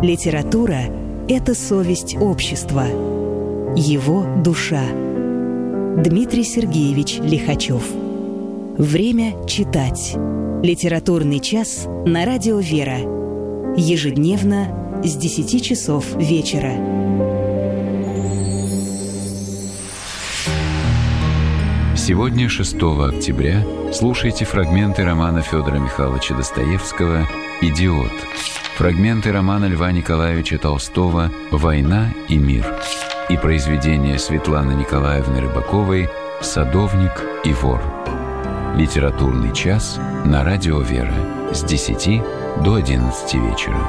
Литература – это совесть общества, его душа. Дмитрий Сергеевич Лихачев. Время читать. Литературный час на радио «Вера». Ежедневно с 10 часов вечера. Сегодня, 6 октября, слушайте фрагменты романа Федора Михайловича Достоевского «Идиот», фрагменты романа Льва Николаевича Толстого «Война и мир» и произведения Светланы Николаевны Рыбаковой «Садовник и вор». Литературный час на радио «Вера» с 10 до 11 вечера.